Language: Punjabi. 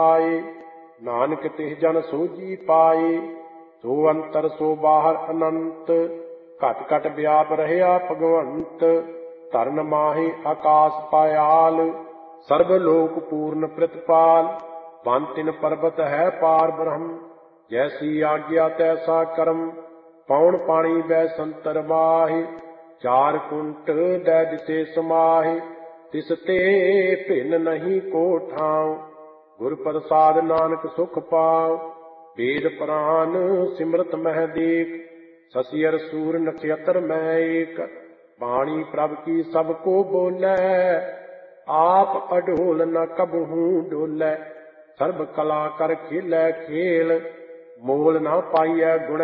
ਆਏ। ਨਾਨਕ ਤਿਹ ਜਨ ਸੋਝੀ ਪਾਏ। ਸੋ ਅੰਤਰ ਸੋ ਬਾਹਰ ਅਨੰਤ। ਘਟ ਘਟ ਵਿਆਪ ਰਹਿਆ ਭਗਵੰਤ। ਧਰਨ ਮਾਹੇ ਆਕਾਸ ਪਾਇਆਲ। ਸਰਬ ਲੋਕ ਪੂਰਨ ਪ੍ਰਿਤਪਾਲ। ਬਨ ਤਿਨ ਪਰਬਤ ਹੈ ਪਾਰ ਬ੍ਰਹਮ। ਜੈਸੀ ਆਗਿਆ ਤੈਸਾ ਕਰਮ। ਪੌਣ ਪਾਣੀ ਬੈ ਸੰਤਰ ਮਾਹਿ। ਚਾਰ ਕੁੰਟ ਦੈ ਦਿਸੇ ਸਮਾਹਿ। ਤਿਸ ਤੇ ਭਿੰਨ ਨਹੀਂ ਕੋ ਠਾਉ। ਗੁਰ ਪ੍ਰਸਾਦ ਨਾਨਕ ਸੁਖ ਪਾਉ। ਵੇਦ ਪੁਰਾਨ ਸਿਮਰਤ ਮਹਿ ਦੇਖ। ਸਸੀ ਅਰ ਸੂਰ ਨਛਤਰ ਮਹਿ ਏਕ। ਬਾਣੀ ਪ੍ਰਭ ਕੀ ਸਭ ਕੋ ਬੋਲੇ। ਆਪ ਅਡੋਲ ਨ ਕਬਹੂ ਡੋਲੇ। ਸਰਬ ਕਲਾ ਕਰ ਖੇਲੇ ਖੇਲ। ਮੋਲ ਨਾ ਪਾਈਐ ਗੁਣ